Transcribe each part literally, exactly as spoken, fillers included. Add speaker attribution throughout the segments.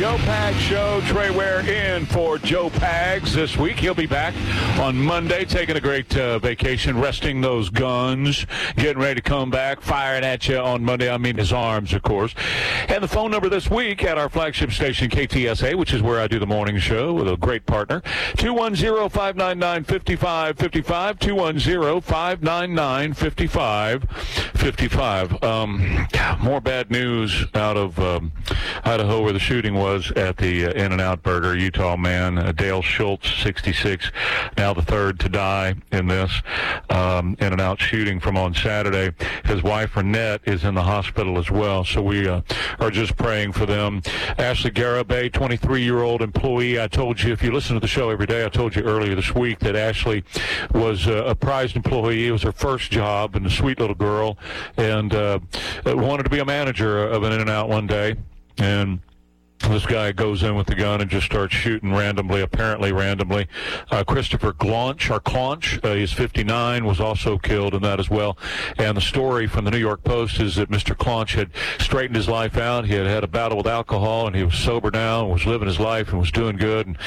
Speaker 1: Joe Pags Show. Trey Ware in for Joe Pags this week. He'll be back on Monday, taking a great uh, vacation, resting those guns, getting ready to come back, firing at you on Monday. I mean his arms, of course. And the phone number this week at our flagship station, K T S A, which is where I do the morning show with a great partner, two one zero, five nine nine, five five five five, two one zero, five nine nine, five five five five. Um, more bad news out of um, Idaho, where the shooting was at the uh, In-N-Out Burger. Utah man, uh, Dale Schultz, sixty-six, now the third to die in this um, In-N-Out shooting from on Saturday. His wife, Renette, is in the hospital as well, so we uh, are just praying for them. Ashley Garibay, twenty-three-year-old employee. I told you, if you listen to the show every day, I told you earlier this week that Ashley was uh, a prized employee. It was her first job, and a sweet little girl, and uh, wanted to be a manager of an In-N-Out one day. And this guy goes in with the gun and just starts shooting randomly, apparently randomly. Uh, Christopher Glaunch, or Claunch, uh, he's fifty-nine, was also killed in that as well. And the story from the New York Post is that Mister Claunch had straightened his life out. He had had a battle with alcohol, and he was sober now, and was living his life, and was doing good. And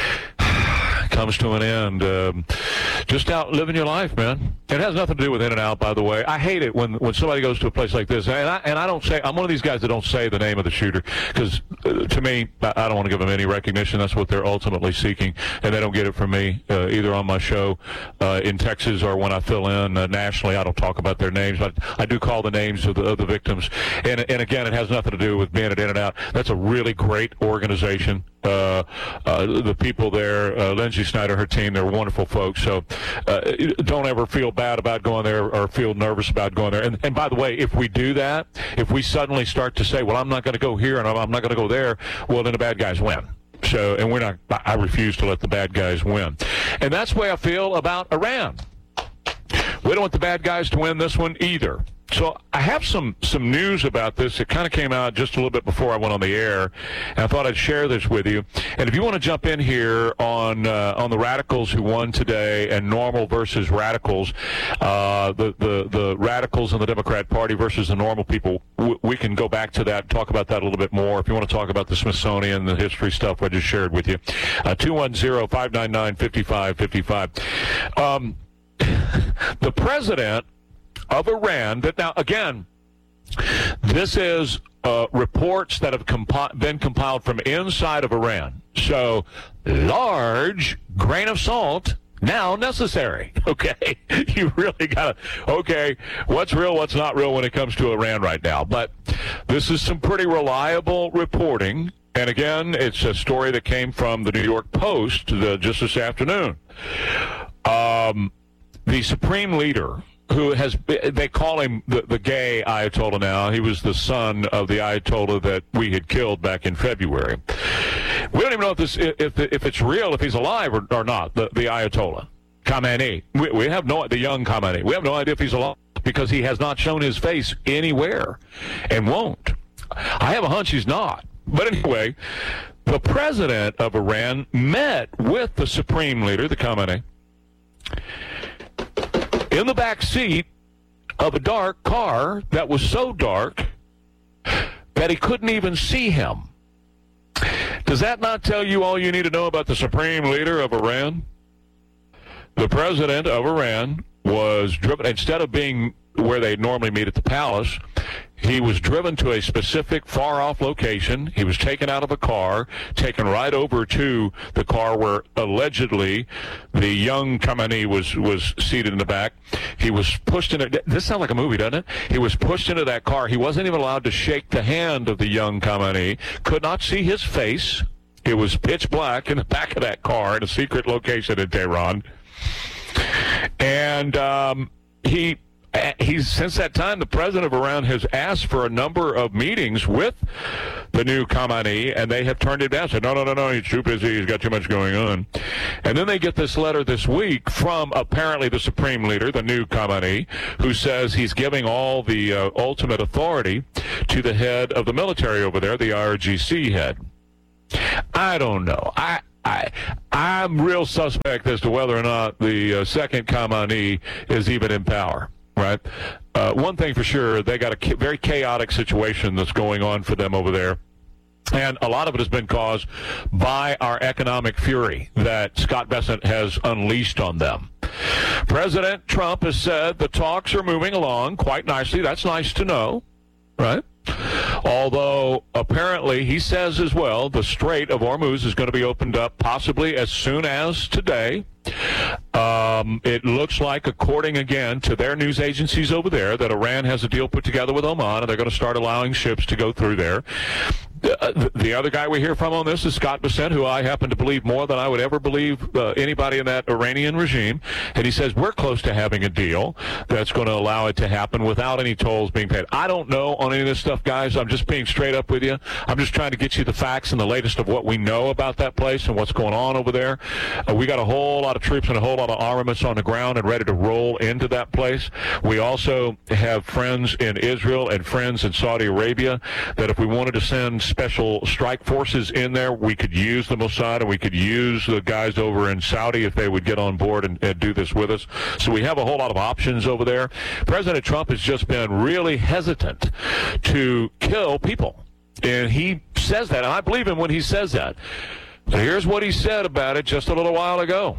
Speaker 1: comes to an end. Um, just out living your life, man. It has nothing to do with In-N-Out, by the way. I hate it when, when somebody goes to a place like this, and I, and I don't say, I'm one of these guys that don't say the name of the shooter, because uh, to me, I, I don't want to give them any recognition. That's what they're ultimately seeking, and they don't get it from me, uh, either on my show uh, in Texas or when I fill in uh, nationally. I don't talk about their names, but I do call the names of the, of the victims. And, and again, it has nothing to do with being at In-N-Out. That's a really great organization. Uh, uh, the people there, uh, Lindsay Snyder, her team, they're wonderful folks. So uh, don't ever feel bad about going there or feel nervous about going there. And, and by the way, if we do that, if we suddenly start to say, well, I'm not going to go here and I'm, I'm not going to go there, well, then the bad guys win. So, and we're not, I refuse to let the bad guys win. And that's the way I feel about Iran. We don't want the bad guys to win this one either. So I have some, some news about this. It kind of came out just a little bit before I went on the air, and I thought I'd share this with you. And if you want to jump in here on uh, on the radicals who won today and normal versus radicals, uh, the, the, the radicals in the Democrat Party versus the normal people, w- we can go back to that and talk about that a little bit more. If you want to talk about the Smithsonian, the history stuff I just shared with you, uh, two one zero, five nine nine, five five five five. Um, the president of Iran, that now, again, this is uh, reports that have compi- been compiled from inside of Iran. So, large grain of salt now necessary. Okay? You really got to, okay, what's real, what's not real when it comes to Iran right now. But this is some pretty reliable reporting. And again, it's a story that came from the New York Post the, just this afternoon. Um, the Supreme Leader, who has, they call him the, the gay Ayatollah now. He was the son of the Ayatollah that we had killed back in February. We don't even know if this, if if it's real, if he's alive or, or not, the, the Ayatollah, Khamenei. We, we have no, the young Khamenei. We have no idea if he's alive because he has not shown his face anywhere and won't. I have a hunch he's not. But anyway, the president of Iran met with the Supreme Leader, the Khamenei, in the back seat of a dark car that was so dark that he couldn't even see him. Does that not tell you all you need to know about the Supreme Leader of Iran? The president of Iran was driven, instead of being where they normally meet at the palace, he was driven to a specific far-off location. He was taken out of a car, taken right over to the car where allegedly the young Khamenei was, was seated in the back. He was pushed into, this sounds like a movie, doesn't it? He was pushed into that car. He wasn't even allowed to shake the hand of the young Khamenei, could not see his face. It was pitch black in the back of that car in a secret location in Tehran. And um, he... He's, since that time, the president of Iran has asked for a number of meetings with the new Khamenei, and they have turned it down. Said, no, no, no, no, he's too busy. He's got too much going on. And then they get this letter this week from apparently the Supreme Leader, the new Khamenei, who says he's giving all the uh, ultimate authority to the head of the military over there, the I R G C head. I don't know. I... I, I'm real suspect as to whether or not the uh, second Khamenei is even in power. Right. Uh, one thing for sure, they got a very chaotic situation that's going on for them over there. And a lot of it has been caused by our economic fury that Scott Bessent has unleashed on them. President Trump has said the talks are moving along quite nicely. That's nice to know, right? Although apparently he says as well the Strait of Hormuz is going to be opened up possibly as soon as today. Um, it looks like, according again to their news agencies over there, that Iran has a deal put together with Oman, and they're going to start allowing ships to go through there. Uh, the other guy we hear from on this is Scott Bessent, who I happen to believe more than I would ever believe uh, anybody in that Iranian regime. And he says we're close to having a deal that's going to allow it to happen without any tolls being paid. I don't know on any of this stuff, guys. I'm just being straight up with you. I'm just trying to get you the facts and the latest of what we know about that place and what's going on over there. Uh, we got a whole lot of troops and a whole lot of armaments on the ground and ready to roll into that place. We also have friends in Israel and friends in Saudi Arabia that if we wanted to send special strike forces in there, we could use the Mossad and we could use the guys over in Saudi if they would get on board and, and do this with us. So we have a whole lot of options over there. President Trump has just been really hesitant to kill people. And he says that, and I believe him when he says that. So here's what he said about it just a little while ago.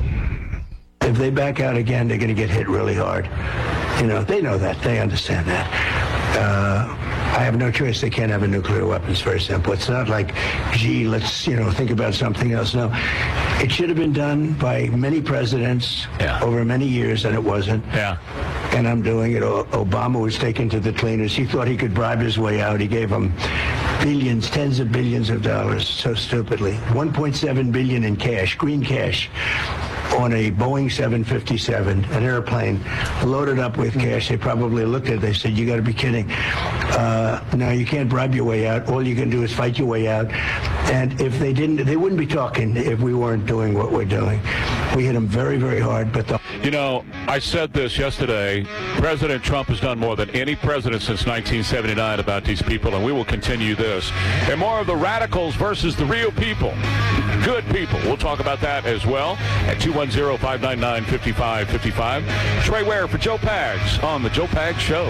Speaker 2: If they back out again, they're going to get hit really hard. You know, they know that. They understand that. Uh, I have no choice. They can't have a nuclear weapon. It's very simple. It's not like, gee, let's, you know, think about something else. No. It should have been done by many presidents yeah. over many years, and it wasn't.
Speaker 1: Yeah.
Speaker 2: And I'm doing it. O- Obama was taken to the cleaners. He thought he could bribe his way out. He gave them billions, tens of billions of dollars, so stupidly. one point seven billion dollars in cash, green cash, on a Boeing seven fifty-seven, an airplane loaded up with cash. They probably looked at it. They said, you got to be kidding. Uh, no, you can't bribe your way out. All you can do is fight your way out. And if they didn't, they wouldn't be talking if we weren't doing what we're doing. We hit them very, very hard. But the-
Speaker 1: You know, I said this yesterday. President Trump has done more than any president since nineteen seventy-nine about these people, and we will continue this. And more of the radicals versus the real people. Good people. We'll talk about that as well at two one zero, five nine nine, five five five five. Trey Ware for Joe Pags on the Joe Pags Show.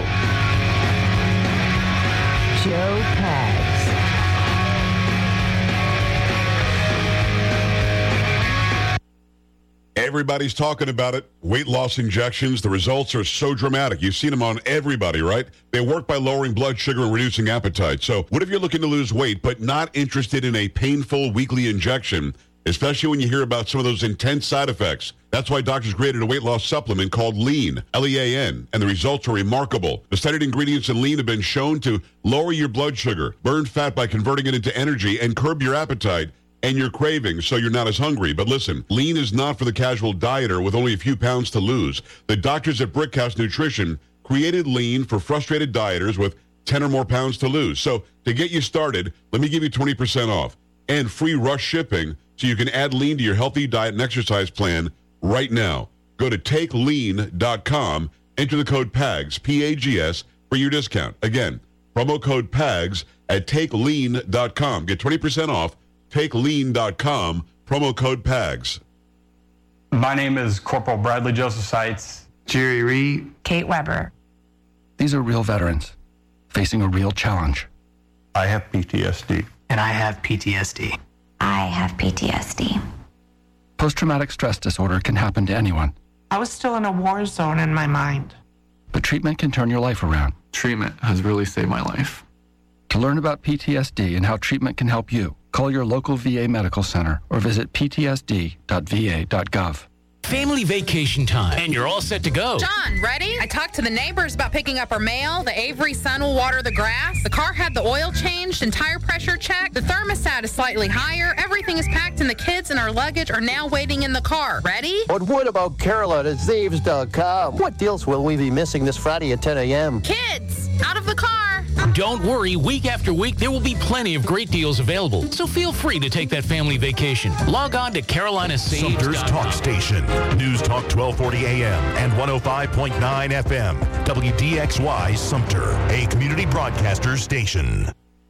Speaker 3: Joe Pags.
Speaker 4: Everybody's talking about it. Weight loss injections. The results are so dramatic. You've seen them on everybody, right? They work by lowering blood sugar and reducing appetite. So what if you're looking to lose weight but not interested in a painful weekly injection, especially when you hear about some of those intense side effects? That's why doctors created a weight loss supplement called Lean, L E A N, and the results are remarkable. The studied ingredients in Lean have been shown to lower your blood sugar, burn fat by converting it into energy, and curb your appetite and your cravings so you're not as hungry. But listen, Lean is not for the casual dieter with only a few pounds to lose. The doctors at Brickhouse Nutrition created Lean for frustrated dieters with ten or more pounds to lose. So to get you started, let me give you twenty percent off and free rush shipping so you can add Lean to your healthy diet and exercise plan right now. Go to take lean dot com, enter the code PAGS, P A G S, for your discount. Again, promo code PAGS at take lean dot com. Get twenty percent off. take lean dot com, promo code PAGS.
Speaker 5: My name is Corporal Bradley Joseph Seitz.
Speaker 6: Jerry Reed.
Speaker 7: Kate Weber.
Speaker 8: These are real veterans facing a real challenge.
Speaker 5: I have P T S D.
Speaker 6: And I have P T S D.
Speaker 7: I have P T S D.
Speaker 8: Post-traumatic stress disorder can happen to anyone.
Speaker 9: I was still in a war zone in my mind.
Speaker 8: But treatment can turn your life around.
Speaker 6: Treatment has really saved my life.
Speaker 8: To learn about P T S D and how treatment can help you, call your local V A medical center or visit p t s d dot v a dot gov.
Speaker 10: Family vacation time, and you're all set to go.
Speaker 11: John, ready? I talked to the neighbors about picking up our mail. The Avery son will water the grass. The car had the oil changed and tire pressure checked. The thermostat is slightly higher. Everything is packed, and the kids and our luggage are now waiting in the car. Ready?
Speaker 12: But what about Carolyn at Zaves dot com? What deals will we be missing this Friday at ten a.m.?
Speaker 11: Kids, out of the car.
Speaker 10: Don't worry, week after week, there will be plenty of great deals available. So feel free to take that family vacation. Log on to Carolina Saves.
Speaker 13: Sumter's Talk Station. News Talk twelve forty A M and one oh five point nine F M. W D X Y Sumter, a community broadcaster station.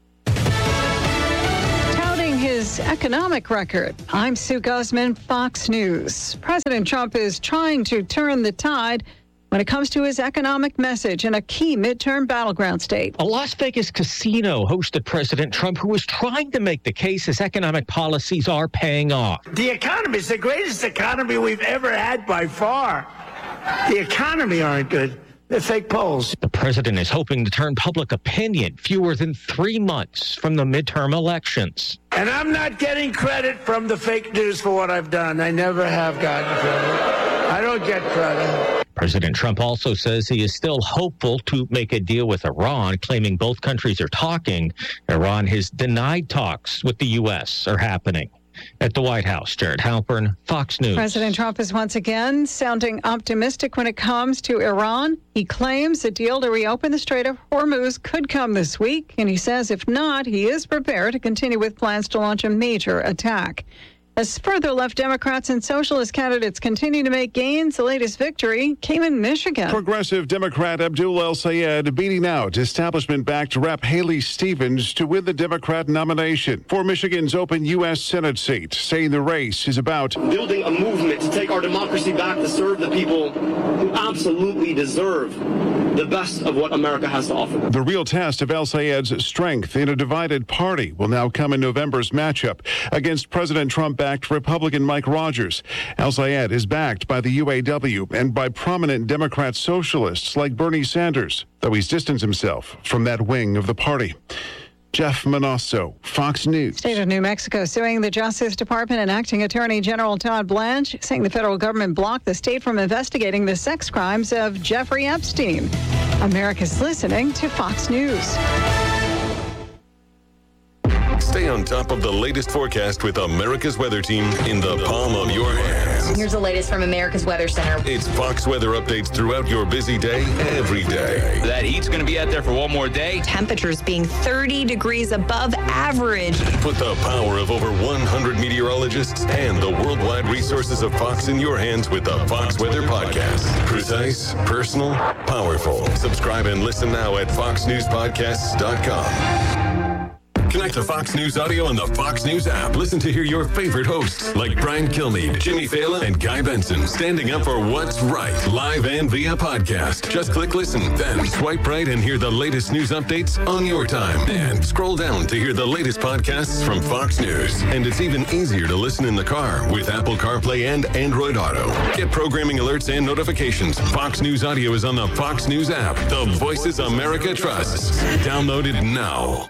Speaker 14: Touting his economic record, I'm Sue Guzman, Fox News. President Trump is trying to turn the tide when it comes to his economic message in a key midterm battleground state.
Speaker 15: A Las Vegas casino hosted President Trump, who was trying to make the case his economic policies are paying off.
Speaker 2: The economy is the greatest economy we've ever had by far. The economy aren't good. They're fake polls.
Speaker 15: The president is hoping to turn public opinion fewer than three months from the midterm elections.
Speaker 2: And I'm not getting credit from the fake news for what I've done. I never have gotten credit. I don't get credit.
Speaker 15: President Trump also says he is still hopeful to make a deal with Iran, claiming both countries are talking. Iran has denied talks with the U S are happening. At the White House, Jared Halpern, Fox News.
Speaker 14: President Trump is once again sounding optimistic when it comes to Iran. He claims a deal to reopen the Strait of Hormuz could come this week, and he says if not, he is prepared to continue with plans to launch a major attack. As further left Democrats and socialist candidates continue to make gains, the latest victory came in Michigan.
Speaker 16: Progressive Democrat Abdul El-Sayed beating out establishment-backed Rep Haley Stevens to win the Democrat nomination for Michigan's open U S Senate seat, saying the race is about
Speaker 17: building a movement to take our democracy back, to serve the people who absolutely deserve the best of what America has to offer.
Speaker 16: The real test of El-Sayed's strength in a divided party will now come in November's matchup against President Trump-backed Republican Mike Rogers. El-Sayed is backed by the U A W and by prominent Democrat socialists like Bernie Sanders, though he's distanced himself from that wing of the party. Jeff Manasso, Fox News.
Speaker 14: State of New Mexico suing the Justice Department and Acting Attorney General Todd Blanche, saying the federal government blocked the state from investigating the sex crimes of Jeffrey Epstein. America's listening to Fox News.
Speaker 18: Stay on top of the latest forecast with America's Weather Team in the palm of your hands.
Speaker 19: Here's the latest from America's Weather Center.
Speaker 18: It's Fox weather updates throughout your busy day, every day.
Speaker 20: That heat's going to be out there for one more day.
Speaker 19: Temperatures being thirty degrees above average.
Speaker 18: Put the power of over one hundred meteorologists and the worldwide resources of Fox in your hands with the Fox Weather Podcast. Precise, personal, powerful. Subscribe and listen now at fox news podcasts dot com. Connect to Fox News Audio on the Fox News app. Listen to hear your favorite hosts like Brian Kilmeade, Jimmy Fallon, and Guy Benson standing up for what's right, live and via podcast. Just click listen, then swipe right and hear the latest news updates on your time. And scroll down to hear the latest podcasts from Fox News. And it's even easier to listen in the car with Apple CarPlay and Android Auto. Get programming alerts and notifications. Fox News Audio is on the Fox News app. The voices America trusts. Download it now.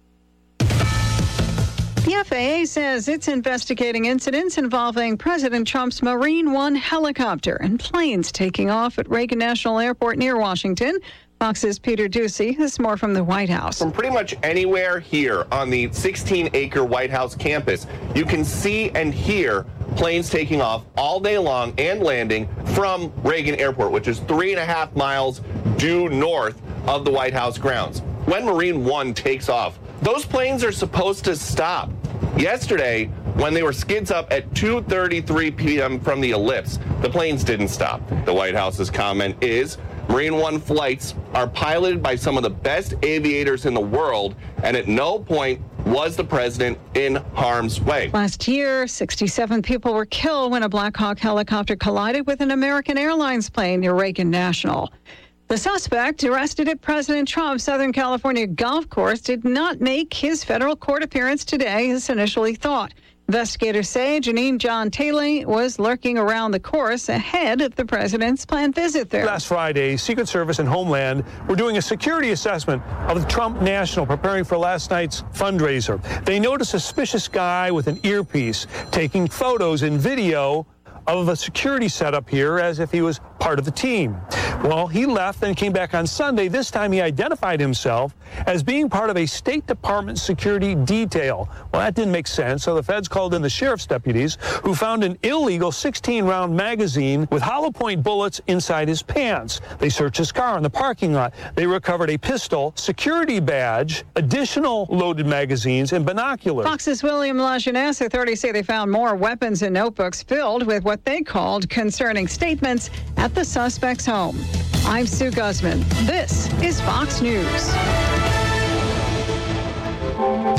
Speaker 14: The F A A says it's investigating incidents involving President Trump's Marine One helicopter and planes taking off at Reagan National Airport near Washington. Fox's Peter Ducey has more from the White House.
Speaker 21: From pretty much anywhere here on the sixteen acre White House campus, you can see and hear planes taking off all day long and landing from Reagan Airport, which is three and a half miles due north of the White House grounds. When Marine One takes off, those planes are supposed to stop. Yesterday, when they were skids up at two thirty-three p.m. from the ellipse, the planes didn't stop. The White House's comment is, Marine One flights are piloted by some of the best aviators in the world, and at no point was the president in harm's way.
Speaker 14: Last year, sixty-seven people were killed when a Black Hawk helicopter collided with an American Airlines plane near Reagan National. The suspect, arrested at President Trump's Southern California golf course, did not make his federal court appearance today as initially thought. Investigators say Janine John Taylor was lurking around the course ahead of the president's planned visit there.
Speaker 22: Last Friday, Secret Service and Homeland were doing a security assessment of the Trump National preparing for last night's fundraiser. They noticed a suspicious guy with an earpiece taking photos and video of a security setup here as if he was part of the team. Well, he left and came back on Sunday. This time he identified himself as being part of a State Department security detail. Well, that didn't make sense, so the feds called in the sheriff's deputies who found an illegal sixteen round magazine with hollow point bullets inside his pants. They searched his car in the parking lot. They recovered a pistol, security badge, additional loaded magazines, and binoculars.
Speaker 14: Fox's William Lajeunesse authorities say they found more weapons and notebooks filled with what they called concerning statements at the suspect's home. I'm Sue Guzman. This is Fox News.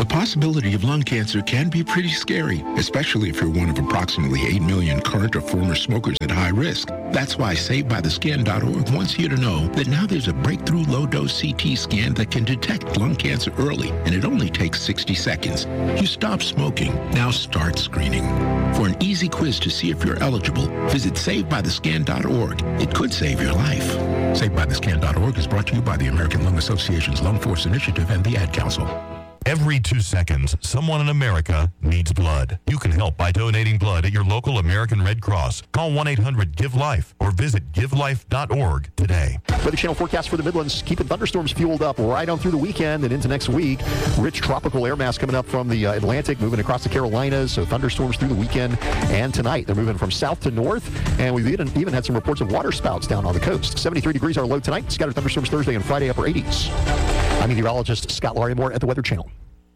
Speaker 1: The possibility of lung cancer can be pretty scary, especially if you're one of approximately eight million current or former smokers at high risk. That's why Saved By The Skin dot org wants you to know that now there's a breakthrough low-dose C T scan that can detect lung cancer early, and it only takes sixty seconds. You stop smoking, now start screening. For an easy quiz to see if you're eligible, visit Saved By The Skin dot org. It could save your life. Saved By The Skin dot org is brought to you by the American Lung Association's Lung Force Initiative and the Ad Council.
Speaker 13: Every two seconds, someone in America needs blood. You can help by donating blood at your local American Red Cross. Call one eight hundred give life or visit give life dot org today.
Speaker 3: Weather Channel forecast for the Midlands, keeping thunderstorms fueled up right on through the weekend and into next week. Rich tropical air mass coming up from the uh, Atlantic, moving across the Carolinas, so thunderstorms through the weekend and tonight. They're moving from south to north, and we've even, even had some reports of water spouts down on the coast. seventy-three degrees our low tonight. Scattered thunderstorms Thursday and Friday, upper eighties. I'm meteorologist Scott Larimore at the Weather Channel.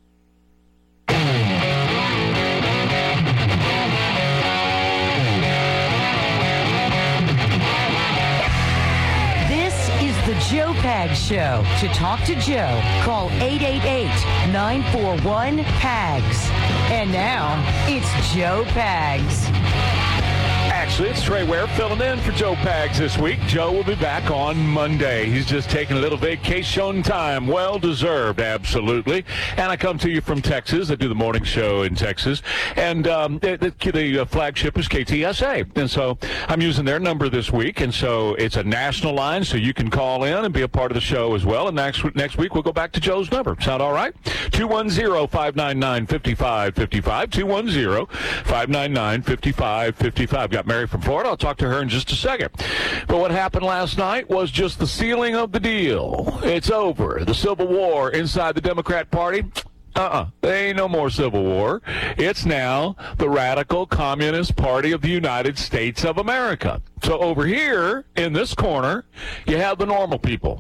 Speaker 23: The Joe Pags Show. To talk to Joe, call eight eight eight, nine four one, P A G S. And now, it's Joe Pags.
Speaker 24: Actually, it's Trey Ware filling in for Joe Pags this week. Joe will be back on Monday. He's just taking a little vacation time. Well deserved, absolutely. And I come to you from Texas. I do the morning show in Texas. And um, the, the, the flagship is K T S A. And so I'm using their number this week. And so it's a national line, so you can call in and be a part of the show as well. And next, next week, we'll go back to Joe's number. Sound all right? two one zero, five nine nine, five five five five. two one zero, five nine nine, five five five five. Got Mary from Florida. I'll talk to her in just a second. But what happened last night was just the sealing of the deal. It's over. The Civil War inside the Democrat Party, uh-uh. There ain't no more Civil War. It's now the Radical Communist Party of the United States of America. So over here, in this corner, you have the normal people.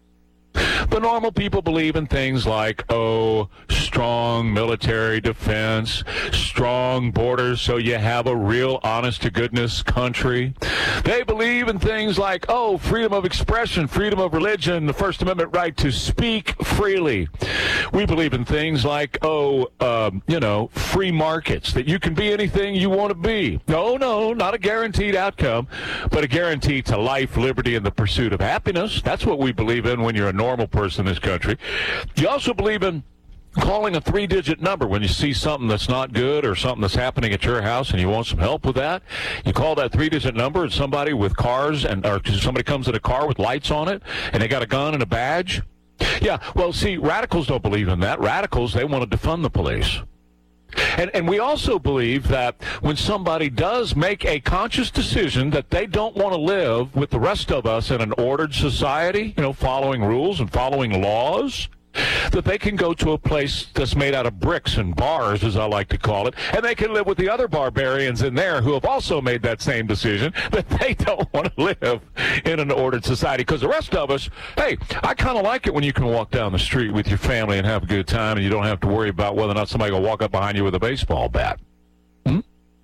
Speaker 24: The normal people believe in things like, oh, strong military defense, strong borders so you have a real honest-to-goodness country. They believe in things like, oh, freedom of expression, freedom of religion, the First Amendment right to speak freely. We believe in things like, oh, um, you know, free markets, that you can be anything you want to be. No, no, not a guaranteed outcome, but a guarantee to life, liberty, and the pursuit of happiness. That's what we believe in when you're a normal person in this country. You also believe in calling a three-digit number when you see something that's not good or something that's happening at your house and you want some help with that. You call that three-digit number, and somebody with cars and or somebody comes in a car with lights on it and they got a gun and a badge. Yeah, well, see, radicals don't believe in that. Radicals, they want to defund the police. And, and we also believe that when somebody does make a conscious decision that they don't want to live with the rest of us in an ordered society, you know, following rules and following laws, that they can go to a place that's made out of bricks and bars, as I like to call it, and they can live with the other barbarians in there who have also made that same decision that they don't want to live in an ordered society. Because the rest of us, hey, I kind of like it when you can walk down the street with your family and have a good time and you don't have to worry about whether or not somebody will walk up behind you with a baseball bat. Hmm?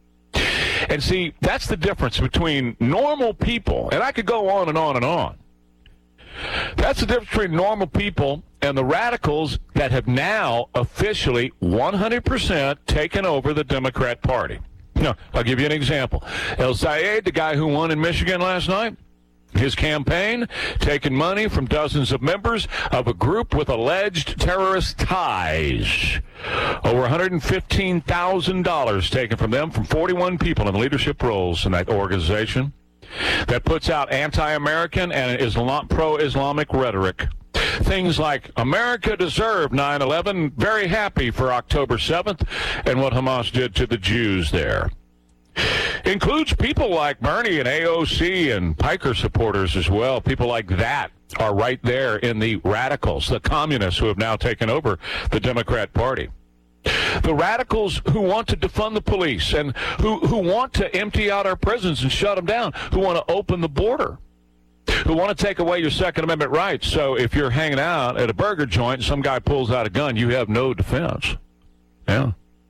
Speaker 24: And see, that's the difference between normal people, and I could go on and on and on. That's the difference between normal people and the radicals that have now officially one hundred percent taken over the Democrat Party. Now, I'll give you an example. El Sayed, the guy who won in Michigan last night, his campaign taking money from dozens of members of a group with alleged terrorist ties. Over one hundred fifteen thousand dollars taken from them, from forty-one people in leadership roles in that organization that puts out anti-American and Islam, pro-Islamic rhetoric. Things like, America deserved nine eleven, very happy for October seventh, and what Hamas did to the Jews there. Includes people like Bernie and A O C and Piker supporters as well. People like that are right there in the radicals, the communists who have now taken over the Democrat Party. The radicals who want to defund the police and who, who want to empty out our prisons and shut them down, who want to open the border, who want to take away your Second Amendment rights. So if you're hanging out at a burger joint and some guy pulls out a gun, you have no defense. Yeah.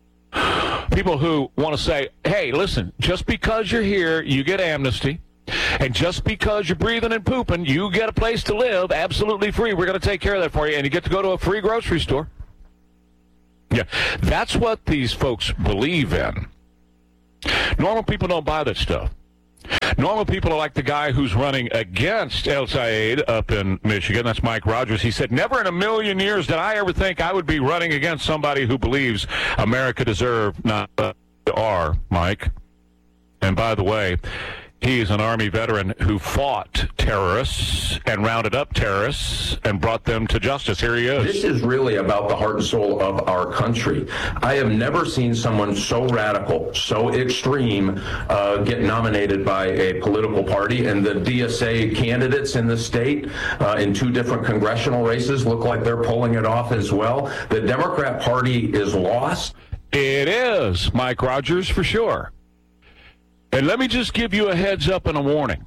Speaker 24: People who want to say, hey, listen, just because you're here, you get amnesty. And just because you're breathing and pooping, you get a place to live absolutely free. We're going to take care of that for you. And you get to go to a free grocery store. Yeah, that's what these folks believe in. Normal people don't buy that stuff. Normal people are like the guy who's running against El Sayed up in Michigan. That's Mike Rogers. He said, never in a million years did I ever think I would be running against somebody who believes America deserved not uh, are, Mike. And by the way, he is an Army veteran who fought terrorists and rounded up terrorists and brought them to justice. Here he is.
Speaker 4: This is really about the heart and soul of our country. I have never seen someone so radical, so extreme, uh, get nominated by a political party. And the D S A candidates in the state uh, in two different congressional races look like they're pulling it off as well. The Democrat Party is lost.
Speaker 24: It is, Mike Rogers, for sure. And let me just give you a heads up and a warning.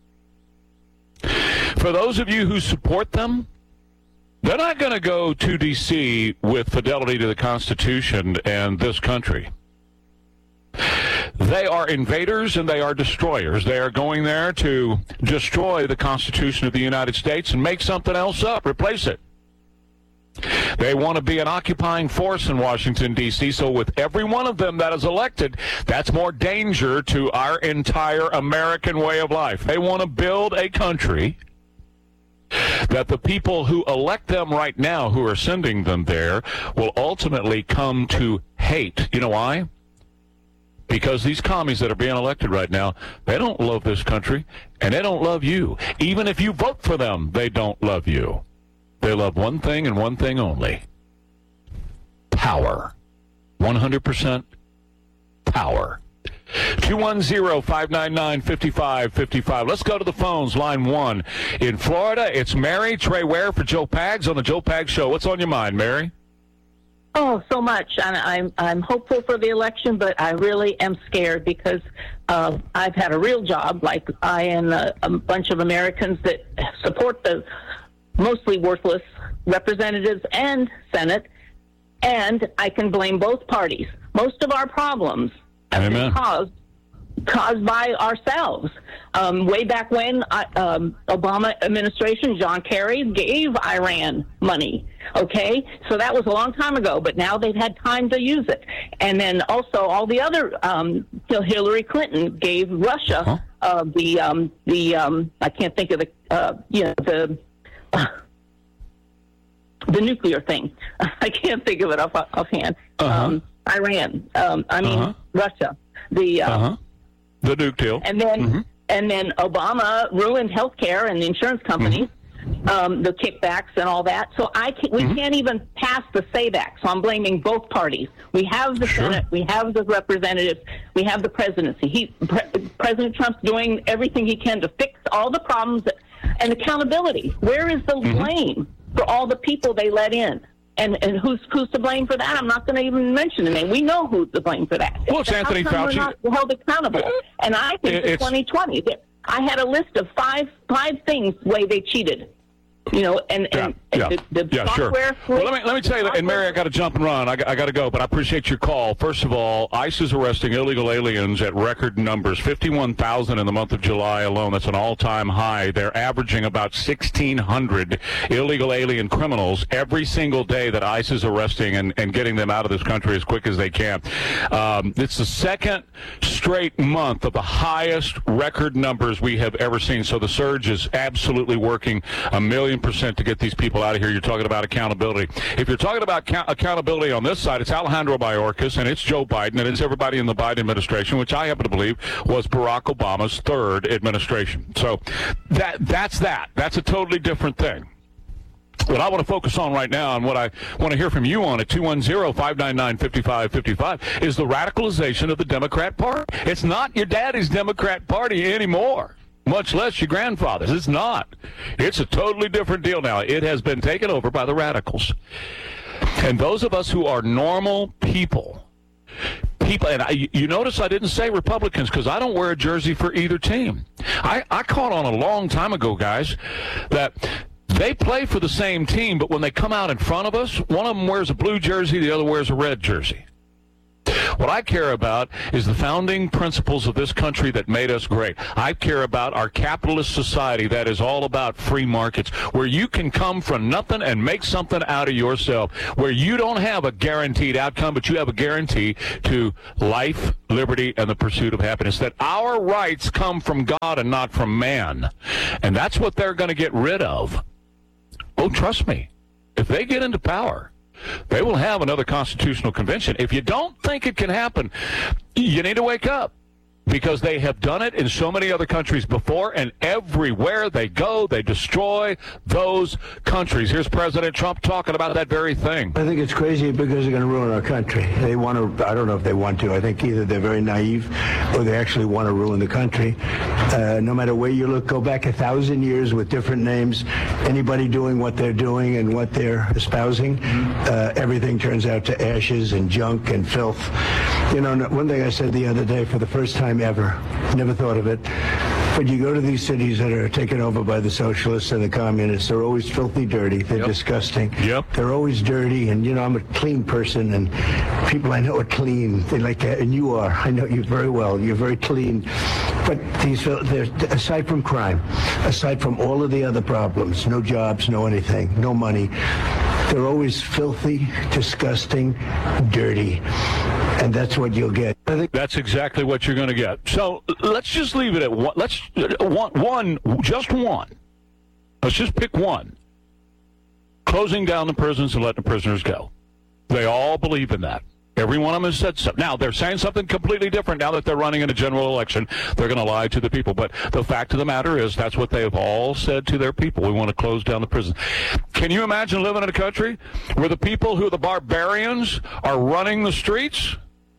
Speaker 24: For those of you who support them, they're not going to go to D C with fidelity to the Constitution and this country. They are invaders and they are destroyers. They are going there to destroy the Constitution of the United States and make something else up, replace it. They want to be an occupying force in Washington, D C, so with every one of them that is elected, that's more danger to our entire American way of life. They want to build a country that the people who elect them right now, who are sending them there, will ultimately come to hate. You know why? Because these commies that are being elected right now, they don't love this country, and they don't love you. Even if you vote for them, they don't love you. They love one thing and one thing only. Power. one hundred percent power. two one zero, five nine nine, five five five five. Let's go to the phones. Line one. In Florida, it's Mary Trey Ware for Joe Pags on the Joe Pags Show. What's on your mind, Mary?
Speaker 5: Oh, so much. I'm, I'm, I'm hopeful for the election, but I really am scared because uh, I've had a real job, like I and a, a bunch of Americans that support the mostly worthless representatives and Senate, and I can blame both parties. Most of our problems have
Speaker 24: Amen.
Speaker 5: been caused caused by ourselves. Um, way back when, I, um, Obama administration, John Kerry gave Iran money. Okay, so that was a long time ago, but now they've had time to use it. And then also all the other, um, Hillary Clinton gave Russia huh? uh, the um, the um, I can't think of the uh, you know the. the nuclear thing. I can't think of it off offhand.
Speaker 24: Uh-huh.
Speaker 5: Um, Iran. Um, I mean
Speaker 24: uh-huh.
Speaker 5: Russia. The uh,
Speaker 24: uh-huh. the nuke deal.
Speaker 5: And then
Speaker 24: mm-hmm.
Speaker 5: and then Obama ruined healthcare and the insurance companies, mm-hmm. um, the kickbacks and all that. So I can't, we mm-hmm. can't even pass the SAVAC. So I'm blaming both parties. We have the sure. Senate. We have the representatives. We have the presidency. He Pre- President Trump's doing everything he can to fix all the problems that, and accountability. Where is the mm-hmm. blame for all the people they let in? And and who's who's to blame for that? I'm not going to even mention the name. We know who's to blame for that.
Speaker 24: Well, it's
Speaker 5: so
Speaker 24: Anthony
Speaker 5: how come
Speaker 24: Fauci.
Speaker 5: We're not held accountable. And I think
Speaker 24: it's,
Speaker 5: in twenty twenty, I had a list of five five things the way they cheated. You know, and,
Speaker 24: yeah,
Speaker 5: and,
Speaker 24: yeah,
Speaker 5: and the, the
Speaker 24: yeah,
Speaker 5: software.
Speaker 24: Sure. Well, let me let me tell you that, and Mary, I got to jump and run. I, I got to go, but I appreciate your call. First of all, ICE is arresting illegal aliens at record numbers, fifty-one thousand in the month of July alone. That's an all-time high. They're averaging about sixteen hundred illegal alien criminals every single day that ICE is arresting and, and getting them out of this country as quick as they can. Um, it's the second straight month of the highest record numbers we have ever seen. So the surge is absolutely working a million percent to get these people out of here. You're talking about accountability. If you're talking about ca- accountability on this side, it's Alejandro Mayorkas and it's Joe Biden and it's everybody in the Biden administration, which I happen to believe was Barack Obama's third administration. So that that's that. That's a totally different thing. What I want to focus on right now and what I want to hear from you on at two one zero, five nine nine, five five five five is the radicalization of the Democrat Party. It's not your daddy's Democrat Party anymore, much less your grandfather's. It's not. It's a totally different deal now. It has been taken over by the radicals. And those of us who are normal people, people, and I, you notice I didn't say Republicans because I don't wear a jersey for either team. I, I caught on a long time ago, guys, that they play for the same team, but when they come out in front of us, one of them wears a blue jersey, the other wears a red jersey. What I care about is the founding principles of this country that made us great. I care about our capitalist society that is all about free markets, where you can come from nothing and make something out of yourself, where you don't have a guaranteed outcome, but you have a guarantee to life, liberty, and the pursuit of happiness, that our rights come from God and not from man. And that's what they're going to get rid of. Oh, trust me, if they get into power, they will have another constitutional convention. If you don't think it can happen, you need to wake up, because they have done it in so many other countries before, and everywhere they go, they destroy those countries. Here's President Trump talking about that very thing.
Speaker 2: I think it's crazy because they're going to ruin our country. They want to, I don't know if they want to. I think either they're very naive or they actually want to ruin the country. Uh, no matter where you look, go back a thousand years with different names, anybody doing what they're doing and what they're espousing, uh, everything turns out to ashes and junk and filth. You know, one thing I said the other day, for the first time ever, never thought of it, but you go to these cities that are taken over by the socialists and the communists, they're always filthy dirty. They're yep. disgusting.
Speaker 24: Yep.
Speaker 2: They're always dirty, and, you know, I'm a clean person, and people I know are clean. They like that, and you are. I know you very well. You're very clean. But these, they're, aside from crime, aside from all of the other problems, no jobs, no anything, no money, they're always filthy, disgusting, dirty. And that's what you'll get. I think
Speaker 24: that's exactly what you're going to get. So let's just leave it at one. Let's one, one, just one. Let's just pick one. Closing down the prisons and letting the prisoners go. They all believe in that. Every one of them has said so. Now, they're saying something completely different now that they're running in a general election. They're going to lie to the people. But the fact of the matter is that's what they have all said to their people. We want to close down the prisons. Can you imagine living in a country where the people who are the barbarians are running the streets?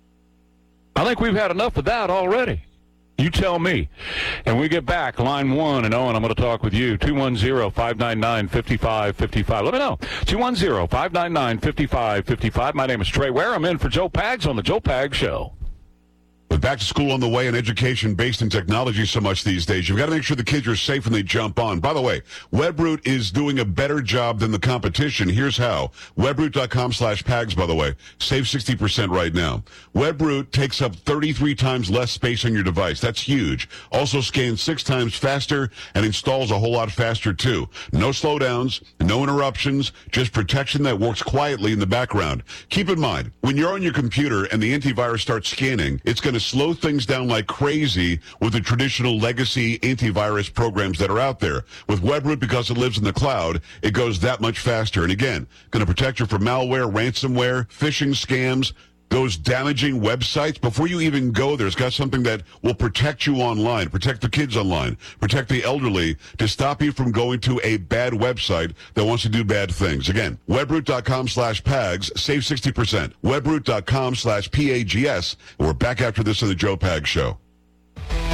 Speaker 24: I think we've had enough of that already. You tell me. And we get back, line one, and Owen, I'm going to talk with you. two one zero, five nine nine, five five five five. Let me know. two one zero, five nine nine, five five five five. My name is Trey Ware. I'm in for Joe Pags on the Joe Pags Show.
Speaker 6: With back to school on the way and education based in technology so much these days, you've got to make sure the kids are safe when they jump on. By the way, Webroot is doing a better job than the competition. Here's how. Webroot.com slash Pags, by the way. Save sixty percent right now. Webroot takes up thirty-three times less space on your device. That's huge. Also scans six times faster and installs a whole lot faster, too. No slowdowns, no interruptions, just protection that works quietly in the background. Keep in mind, when you're on your computer and the antivirus starts scanning, it's going to slow things down like crazy with the traditional legacy antivirus programs that are out there. With Webroot, because it lives in the cloud, it goes that much faster. And again, going to protect you from malware, ransomware, phishing scams, those damaging websites. Before you even go there, it's got something that will protect you online, protect the kids online, protect the elderly, to stop you from going to a bad website that wants to do bad things. Again, webroot.com slash Pags, save sixty percent. Webroot.com slash P A G S. We're back after this on the Joe Pags Show.